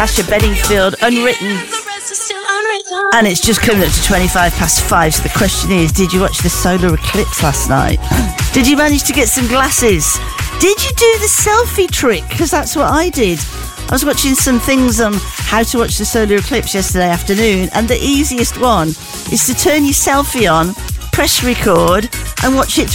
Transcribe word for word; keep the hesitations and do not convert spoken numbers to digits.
Natasha Bedingfield, Unwritten. And it's just coming up to twenty-five past five. So the question is, did you watch the solar eclipse last night? Did you manage to get some glasses? Did you do the selfie trick? Because that's what I did. I was watching some things on how to watch the solar eclipse yesterday afternoon, and the easiest one is to turn your selfie on, press record, and watch it